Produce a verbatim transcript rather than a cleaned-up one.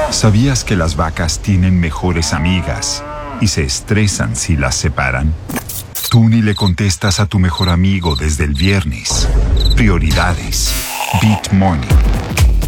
¿Sabías que las vacas tienen mejores amigas y se estresan si las separan? Tú ni le contestas a tu mejor amigo desde el viernes. Prioridades. Beat Morning.